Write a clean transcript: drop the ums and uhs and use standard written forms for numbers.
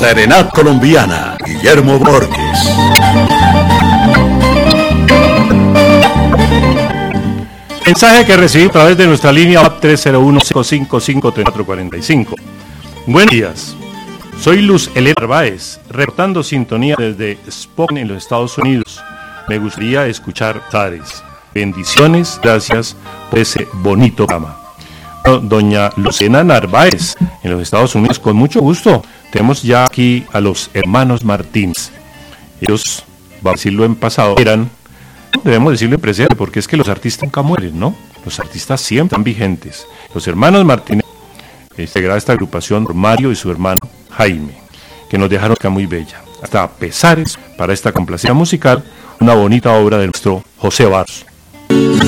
Serenata Colombiana, Guillermo Borges. Mensaje que recibí a través de nuestra línea 301-555-3445. Buenos días, soy Luz Elena Narváez, reportando sintonía desde Spokane en los Estados Unidos. Me gustaría escuchar Tares. Bendiciones, gracias por ese bonito programa. Doña Lucena Narváez, en los Estados Unidos, con mucho gusto. Tenemos ya aquí a los hermanos Martínez. Ellos, vamos a decirlo en pasado, debemos decirlo en presente, porque es que los artistas nunca mueren, ¿no? Los artistas siempre están vigentes. Los hermanos Martínez, integrada esta agrupación por Mario y su hermano Jaime, que nos dejaron acá muy bella. Hasta pesares para esta complacencia musical, una bonita obra de nuestro José Barros.